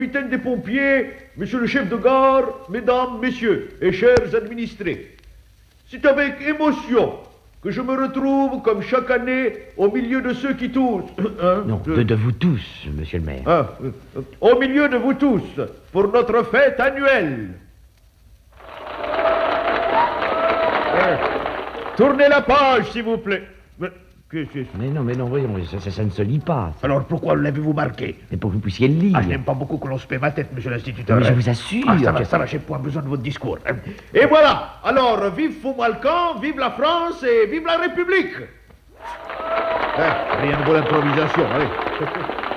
capitaine des pompiers, monsieur le chef de gare, mesdames, messieurs et chers administrés. C'est avec émotion que je me retrouve, comme chaque année, au milieu de ceux qui toussent. Non, de vous tous, monsieur le maire. Au milieu de vous tous, pour notre fête annuelle. Tournez la page, s'il vous plaît. Mais non, voyons, ça ne se lit pas. Alors pourquoi l'avez-vous marqué? Mais pour que vous puissiez le lire. Je n'aime pas beaucoup que l'on se paie ma tête, monsieur l'instituteur. Mais je vous assure. Ça va, j'ai point besoin de votre discours. Et voilà. Alors, vive Faumoilcan, vive la France et vive la République. Rien de beau l'improvisation, allez.